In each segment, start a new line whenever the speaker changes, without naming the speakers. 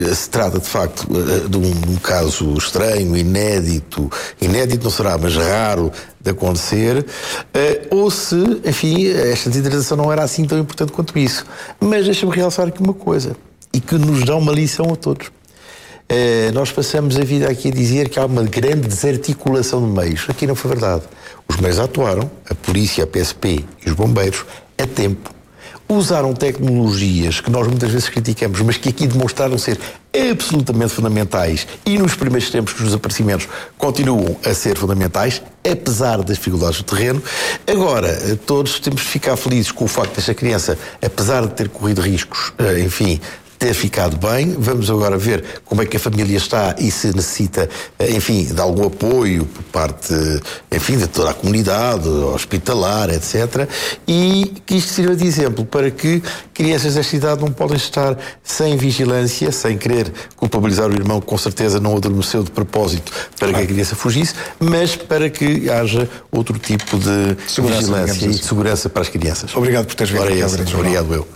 se trata de facto de um caso estranho, inédito não será, mas raro de acontecer, ou se, enfim, esta desidratação não era assim tão importante quanto isso. Mas deixa-me realçar aqui uma coisa, e que nos dá uma lição a todos. Nós passamos a vida aqui a dizer que há uma grande desarticulação de meios. Aqui não foi verdade. Os meios atuaram, a polícia, a PSP e os bombeiros, a tempo. Usaram tecnologias que nós muitas vezes criticamos, mas que aqui demonstraram ser absolutamente fundamentais, e nos primeiros tempos dos desaparecimentos continuam a ser fundamentais, apesar das dificuldades do terreno. Agora, todos temos de ficar felizes com o facto desta criança, apesar de ter corrido riscos, enfim, ter ficado bem. Vamos agora ver como é que a família está e se necessita, enfim, de algum apoio por parte, enfim, de toda a comunidade, hospitalar, etc. E que isto sirva de exemplo para que crianças desta idade não podem estar sem vigilância, sem querer culpabilizar o irmão, que com certeza não adormeceu de propósito para que a criança fugisse, mas para que haja outro tipo de vigilância e de segurança para as crianças.
Obrigado por teres vindo.
Obrigado eu.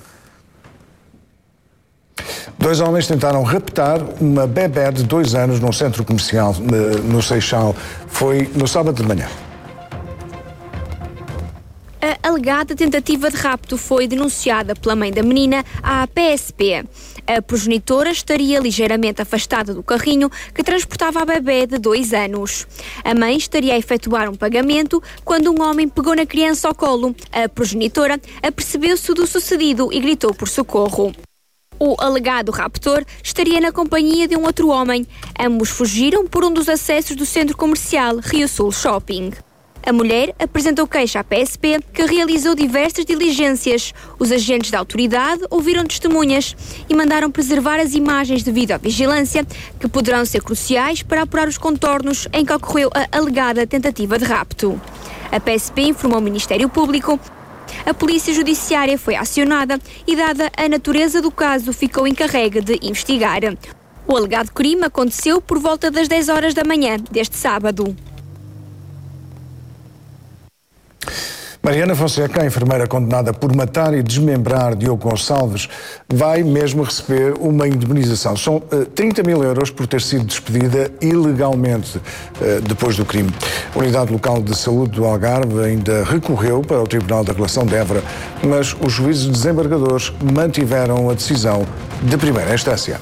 2 homens tentaram raptar uma bebé de 2 anos num centro comercial no Seixal. Foi no sábado de manhã.
A alegada tentativa de rapto foi denunciada pela mãe da menina à PSP. A progenitora estaria ligeiramente afastada do carrinho que transportava a bebé de 2 anos. A mãe estaria a efetuar um pagamento quando um homem pegou na criança ao colo. A progenitora apercebeu-se do sucedido e gritou por socorro. O alegado raptor estaria na companhia de um outro homem. Ambos fugiram por um dos acessos do centro comercial Rio Sul Shopping. A mulher apresentou queixa à PSP, que realizou diversas diligências. Os agentes da autoridade ouviram testemunhas e mandaram preservar as imagens de videovigilância, que poderão ser cruciais para apurar os contornos em que ocorreu a alegada tentativa de rapto. A PSP informou o Ministério Público. A Polícia Judiciária foi acionada e, dada a natureza do caso, ficou encarregue de investigar. O alegado crime aconteceu por volta das 10 horas da manhã deste sábado.
Mariana Fonseca, a enfermeira condenada por matar e desmembrar Diogo Gonçalves, vai mesmo receber uma indemnização. São 30 mil euros por ter sido despedida ilegalmente depois do crime. A Unidade Local de Saúde do Algarve ainda recorreu para o Tribunal da Relação de Évora, mas os juízes desembargadores mantiveram a decisão de primeira instância.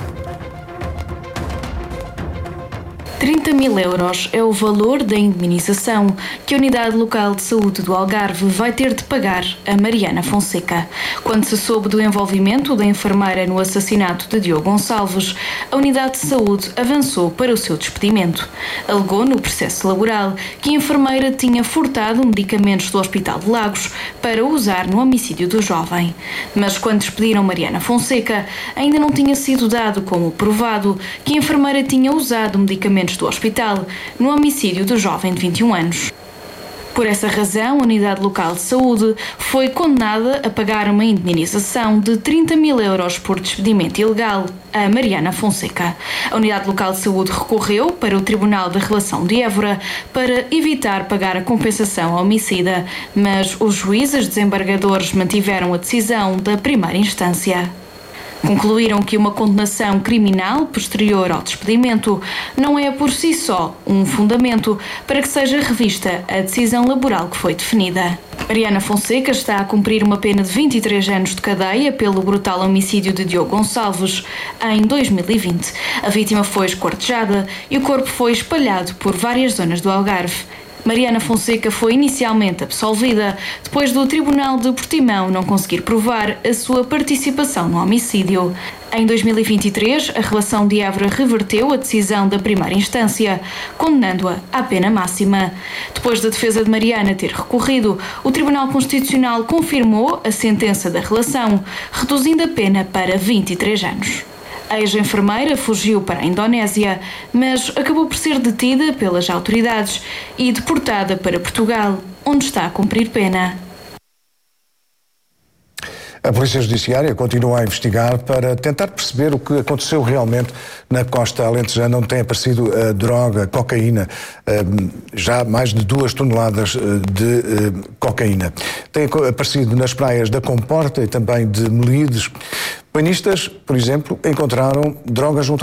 30 mil euros é o valor da indemnização que a Unidade Local de Saúde do Algarve vai ter de pagar a Mariana Fonseca. Quando se soube do envolvimento da enfermeira no assassinato de Diogo Gonçalves, a Unidade de Saúde avançou para o seu despedimento. Alegou no processo laboral que a enfermeira tinha furtado medicamentos do Hospital de Lagos para usar no homicídio do jovem. Mas quando despediram Mariana Fonseca, ainda não tinha sido dado como provado que a enfermeira tinha usado medicamentos do hospital no homicídio do jovem de 21 anos. Por essa razão, a Unidade Local de Saúde foi condenada a pagar uma indemnização de 30 mil euros por despedimento ilegal a Mariana Fonseca. A Unidade Local de Saúde recorreu para o Tribunal da Relação de Évora para evitar pagar a compensação ao homicida, mas os juízes desembargadores mantiveram a decisão da primeira instância. Concluíram que uma condenação criminal posterior ao despedimento não é por si só um fundamento para que seja revista a decisão laboral que foi definida. Mariana Fonseca está a cumprir uma pena de 23 anos de cadeia pelo brutal homicídio de Diogo Gonçalves em 2020. A vítima foi esquartejada e o corpo foi espalhado por várias zonas do Algarve. Mariana Fonseca foi inicialmente absolvida depois do Tribunal de Portimão não conseguir provar a sua participação no homicídio. Em 2023, a Relação de Évora reverteu a decisão da primeira instância, condenando-a à pena máxima. Depois da defesa de Mariana ter recorrido, o Tribunal Constitucional confirmou a sentença da Relação, reduzindo a pena para 23 anos. A ex-enfermeira fugiu para a Indonésia, mas acabou por ser detida pelas autoridades e deportada para Portugal, onde está a cumprir pena.
A Polícia Judiciária continua a investigar para tentar perceber o que aconteceu realmente na costa alentejana, onde tem aparecido droga, cocaína, já mais de 2 toneladas de cocaína. Tem aparecido nas praias da Comporta e também de Melides. Banhistas, por exemplo, encontraram drogas junto